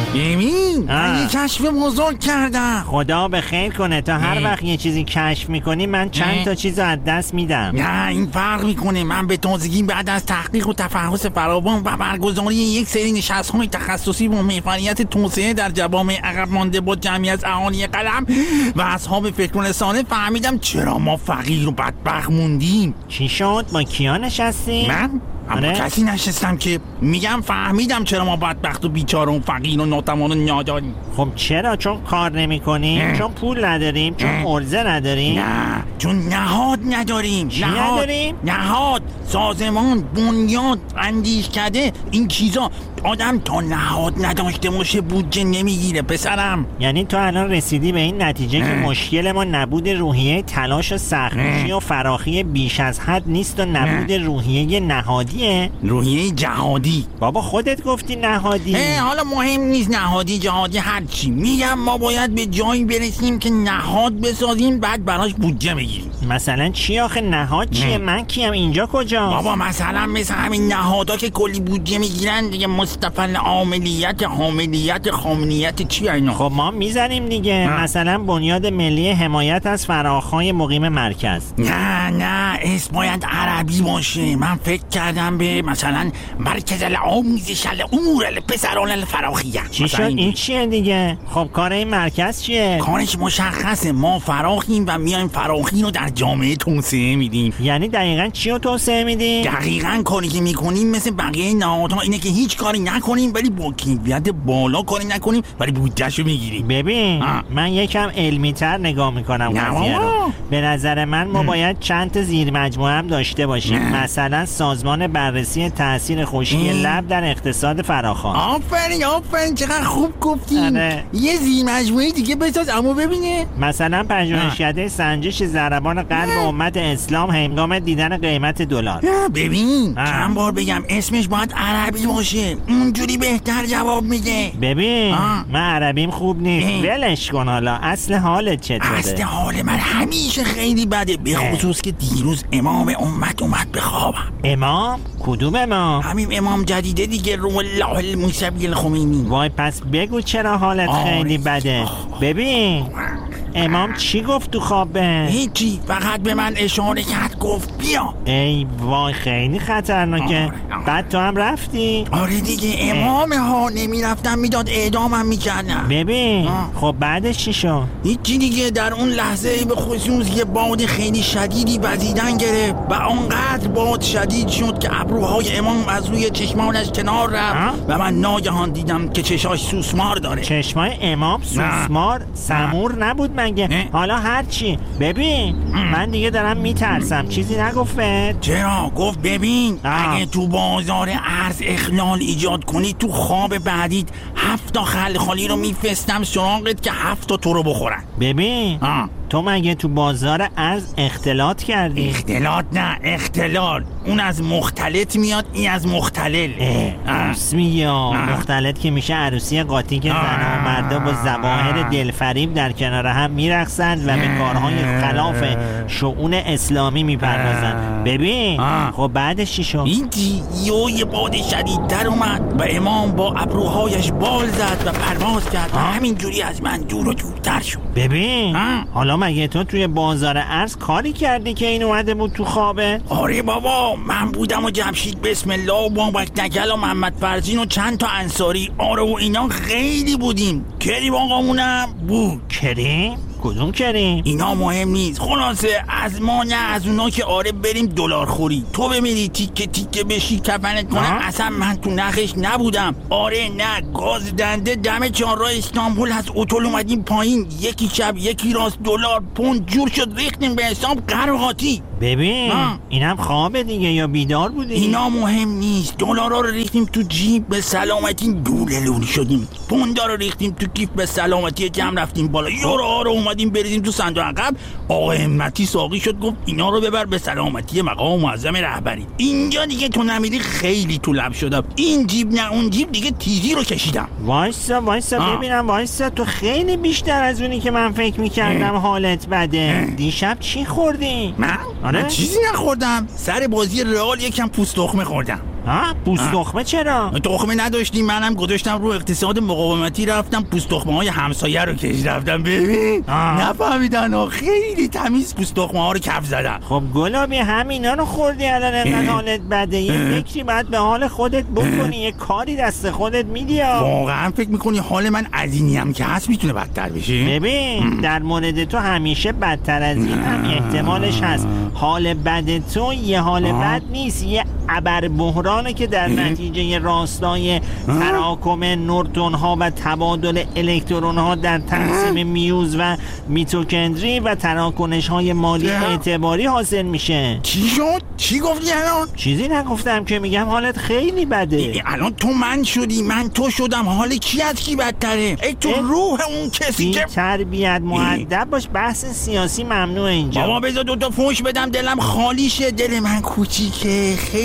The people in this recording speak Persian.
ببین من یه کشف بزرگ کردم. خدا به خیر کنه. تا هر وقت یه چیزی کشف میکنی من چند تا چیزو از دست میدم. نه این فرق میکنه. من به تازگی بعد از تحقیق و تفحص فراوان و برگزاری یک سری نشست‌های تخصصی با محوریت توسعه در جوامع عقب مانده با جمعی از اهالی قلم و اصحاب فکر و رسانه فهمیدم چرا ما فقیر و بدبخت موندیم. چی شد؟ با کیا نشستی؟ من؟ اما کسی نشستم که میگم فهمیدم چرا ما بدبخت و بیچاره و فقیر و ناتوان و ناداریم. خب چرا؟ چون کار نمی کنیم؟ چون پول نداریم؟ چون ارزه نداریم؟ نه چون نهاد نداریم. چی نداریم؟ نهاد، سازمان، بنیاد، اندیشکده، این چیزا. آدم تا نهاد نداشته باشه بودجه نمیگیره پسرم. یعنی تو الان رسیدی به این نتیجه که مشکل ما نبود روحیه تلاش و سخت‌کوشی و فراخی بیش از حد نیست و نبود روحیه نهادیه؟ روحیه جهادی. بابا خودت گفتی نهادی. حالا مهم نیست نهادی جهادی هرچی. میگم ما باید به جایی برسیم که نهاد بسازیم بعد براش بودجه بگیریم. مثلا چی آخه؟ نهاد چیه؟ من کیم؟ اینجا کجا؟ بابا مثلا مثل همین نهادا که کلی بودجه میگیرن دیگه، مستقل عاملیت، حاملیت، خاملیت، چی اینا؟ خب ما میزنیم دیگه. مثلا بنیاد ملی حمایت از فراخهای مقیم مرکز. نه اسم باید عربی باشه. من فکر کردم به مثلا مرکز الآموزش الامور الپسران الفراخیه. چی شد؟ این چیه دیگه؟ خب کار این مرکز چیه؟ کارش مشخصه. ما فراخیم و میایم فراخی رو در جامعه توسعه میدیم. یعنی دقیقاً چی رو توسعه میدیم؟ دقیقاً کاری که میکنیم مثل بقیه نهادها اینه که هیچ کاری نکنیم ولی با کیفیت بالا کاری نکنیم ولی بودجه‌شو میگیریم. ببین من یکم علمی‌تر نگاه میکنم قضیه رو. به نظر من ما باید چند تا زیر مجموعه هم داشته باشیم. مثلا سازمان بررسی تاثیر خشکی لب در اقتصاد فراخوان. آفرین چقدر خوب گفتین. یه زیر مجموعه دیگه بساز اما ببینه. مثلا پژوهشکده سنجش ضربان قلب امت اسلام هنگام دیدن قیمت دلار. ببین چند بار بگم اسمش باید عربی باشه، اونجوری بهتر جواب میده. ببین من عربیم خوب نیست. ولش کن. حالا اصل حالت چطوره؟ اصل حال من همیشه خیلی بده، به خصوص که دیروز امام امت اومد به خوابم. امام؟ کدوم امام؟ همین امام جدیده دیگه، روح الله الموسوی الخمینی. وای پس بگو چرا حالت خیلی بده. ببین امام چی گفت تو خوابه؟ هیچی، فقط به من اشاره کرد گفت بیا. ای وای خیلی خطرناکه. بعد تو هم رفتی؟ آره دیگه امام ها، نمیرفتم میداد اعدامم میکردم. ببین خب بعدش چی شد؟ هیچی دیگه، در اون لحظه به خصوص یه باد خیلی شدیدی وزیدن گرفت و اونقدر باد شدید شد که ابروهای امام از روی چشمانش کنار رفت و من ناگهان دیدم که چشاش سوسمار داره. چشمای امام سوسمار؟ سمور نبود مگه؟ حالا هرچی. ببین من دیگه دارم میترسم. چیزی نگفت؟ چرا؟ گفت ببین اگه تو بازار ارز اخلال ایجاد کنی تو خواب بعدیت 7 تا خلخالی رو میفرستم سراغت که 7 تا تو رو بخورن. ببین تو مگه تو بازار ارز اختلاط کردی؟ اختلاط نه، اختلال. اون از مختلط میاد، این از مختلل. اسمی مختلط که میشه عروسی قاطی که زن و مردا با ظواهر دلفریب در کنار هم میرقصند و به کارهای خلاف شؤون اسلامی میپردازند. ببین خب بعدش چی شد؟ اینجی یه باد شدیدتر اومد و امام با ابروهایش بال زد و پرواز کرد و همینجوری از من دور و دورتر شد. ببین حالا مگه تو توی بازار ارز کاری کردی که این اومده بود تو خوابه؟ آره بابا، من بودم و جمشید بسم الله و بابک نگل و محمد فرزین و چند تا انصاری. آره و اینا خیلی بودیم. کریم آقامونم بود. کریم؟ کدوم کریم؟ اینا مهم نیست. خلاصه از ما نه از اونا که آره بریم دلار خوری، تو بمیری تیکه تیکه بشی کفنت کنم. اصلا من تو نخش نبودم. آره نه، گاز دنده دم چهارراه استانبول از اتول اومدیم پایین، یکی چپ یکی راست، دلار پوند جور شد ریختیم به حساب قرقاتی. ببین اینم خوابه دیگه یا بیدار بودی؟ اینا مهم نیست. دلارا رو ریختیم تو جیب به سلامتی دوله لولی شدیم، پوندا رو ریختیم تو کیف به سلامتی جمع رفتیم بالا، یورو رو اومدیم بریزیم تو صندوق عقب. آقا همتی ساقی شد گفت اینا رو ببر به سلامتی مقام معظم رهبری. اینجا دیگه تو نمیری خیلی تو لب شدم. این جیب نه اون جیب دیگه تیزی رو کشیدم. وایسا ببینم. وایسا تو خیلی بیشتر از اونی که من فکر میکردم حالت بده. دیشب چی خوردی؟ من چیزی نخوردم. سر بازی رئال یکم پوست تخمه خوردم. پوست تخمه چرا؟ تخمه نداشتیم، منم گذاشتم رو اقتصاد مقاومتی، رفتم پوست تخمه های همسایه رو کش رفتم. ببین نفهمیدن، خیلی تمیز پوست تخمه ها رو کف زدم. خب گلابی همینا رو خوردی الان انقدر حالت بده، یه فکری باید به حال خودت بکنی، یه کاری دست خودت میدی. واقعا فکر میکنی حال من از اینی هم که هست میتونه بدتر بشه؟ ببین در مورد تو همیشه بدتر از این هم احتمالش هست. حال بد تو یه حال بد نیست، یه ابر بحرانه که در نتیجه راستای تراکم نورتون ها و تبادل الکترون ها در تقسیم میوز و میتوکندری و تراکنش های مالی اعتباری حاصل میشه. چی شد؟ چی گفتی الان؟ چیزی نگفتم که، میگم حالت خیلی بده. الان تو من شدی، من تو شدم، حال کی از کی بدتره؟ ای تو روح اون کسی که تربیت مؤدب باش، بحث سیاسی ممنوع اینجا. بابا بذار 2 تا فوش بدم دلم خالی شه. دل من کوچیکه، خیلی